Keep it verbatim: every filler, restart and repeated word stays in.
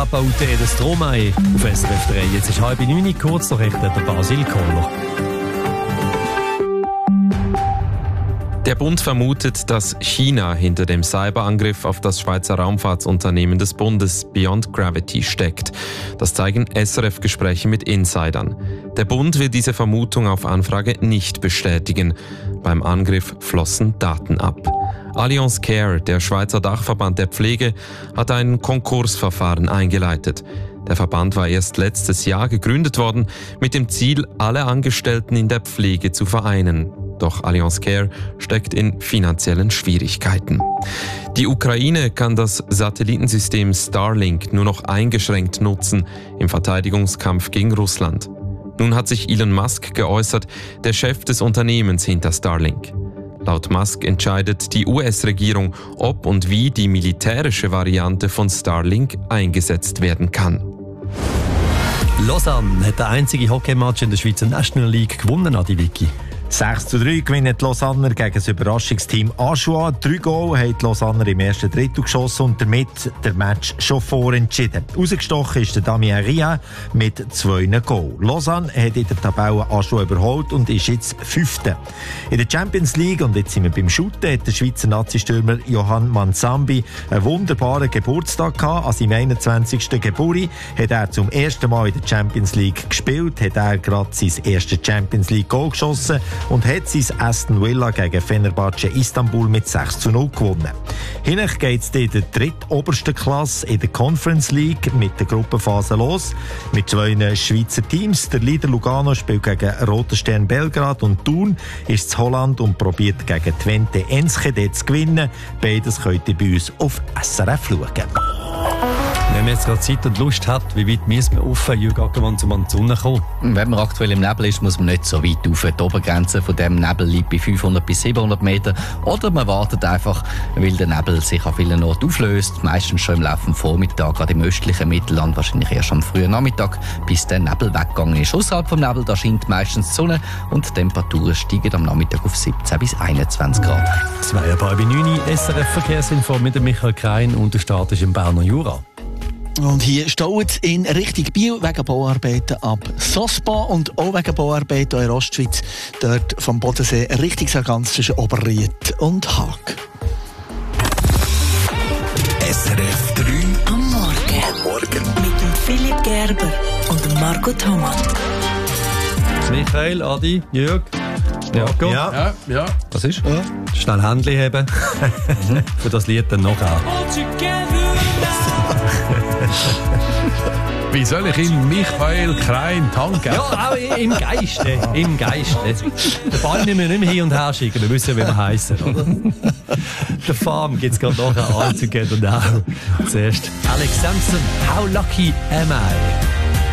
Papa Ute des Stromae auf S R F drei. Jetzt ist halb neun, kurz noch recht der Basil Kohler. Der Bund vermutet, dass China hinter dem Cyberangriff auf das Schweizer Raumfahrtsunternehmen des Bundes Beyond Gravity steckt. Das zeigen S R F-Gespräche mit Insidern. Der Bund will diese Vermutung auf Anfrage nicht bestätigen. Beim Angriff flossen Daten ab. Allianz Care, der Schweizer Dachverband der Pflege, hat ein Konkursverfahren eingeleitet. Der Verband war erst letztes Jahr gegründet worden, mit dem Ziel, alle Angestellten in der Pflege zu vereinen. Doch Allianz Care steckt in finanziellen Schwierigkeiten. Die Ukraine kann das Satellitensystem Starlink nur noch eingeschränkt nutzen im Verteidigungskampf gegen Russland. Nun hat sich Elon Musk geäußert, der Chef des Unternehmens hinter Starlink. Laut Musk entscheidet die U S-Regierung, ob und wie die militärische Variante von Starlink eingesetzt werden kann. Lausanne hat den einzigen Hockeymatch in der Schweizer National League gewonnen, Adi Vicky. sechs zu drei gewinnen die Lausanner gegen das Überraschungsteam Ajoie. Drei Goal haben die Lausanner im ersten Drittel geschossen und damit der Match schon vorentschieden. Rausgestochen ist der Damien Ria mit zwei Goal. Lausanne hat in der Tabelle Ajoie überholt und ist jetzt Fünfte. In der Champions League, und jetzt sind wir beim Shooten, hat der Schweizer Nazi-Stürmer Johann Manzambi einen wunderbaren Geburtstag gehabt. An seinem einundzwanzigsten Geburtstag hat er zum ersten Mal in der Champions League gespielt, hat er gerade sein erstes Champions League Goal geschossen und hat sein Aston Villa gegen Fenerbahce Istanbul mit sechs zu null gewonnen. Hinech geht es in der drittobersten Klasse in der Conference League mit der Gruppenphase los. Mit zwei Schweizer Teams. Der Leader Lugano spielt gegen Roter Stern Belgrad und Thun ist in Holland und probiert gegen Twente Enschede zu gewinnen. Beides könnt ihr bei uns auf S R F schauen. Wenn man jetzt gerade Zeit und Lust hat, wie weit müssen wir rauf, Jürg Ackermann, um an die Sonne kommen? Wenn man aktuell im Nebel ist, muss man nicht so weit rauf. Die Obergrenze von dem Nebel liegt bei fünfhundert bis siebenhundert Meter. Oder man wartet einfach, weil der Nebel sich an vielen Orten auflöst. Meistens schon im Laufe des Vormittags, gerade im östlichen Mittelland, wahrscheinlich erst am frühen Nachmittag, bis der Nebel weggegangen ist. Außerhalb vom Nebel, da scheint meistens die Sonne und die Temperaturen steigen am Nachmittag auf siebzehn bis einundzwanzig Grad. Zwei bei neun, S R F-Verkehrsinfo mit dem Michael Krein und der Start ist im Berner Jura. Und hier staut es in Richtung Biel wegen Bauarbeiten ab Sospa und auch wegen Bauarbeiten in der Ostschweiz, dort vom Bodensee Richtung Sargans zwischen Oberried und Haag. S R F drei am Morgen. Am Morgen. Mit dem Philipp Gerber und dem Marco Thomas. Michael, Adi, Jürg, Marco. Ja. Ja, ja. Was ist? Ja. Schnell Händchen haben. Für das Lied dann noch an. Wie soll ich ihn Michael Krein tanken? Ja, auch im Geiste. Im Geiste. Den Ball müssen wir nicht mehr hin und her schicken, wir wissen ja, wie wir heissen, oder? Der Farm gibt es gerade nachher All Together Now. Zuerst Alex Sampson, How Lucky Am I?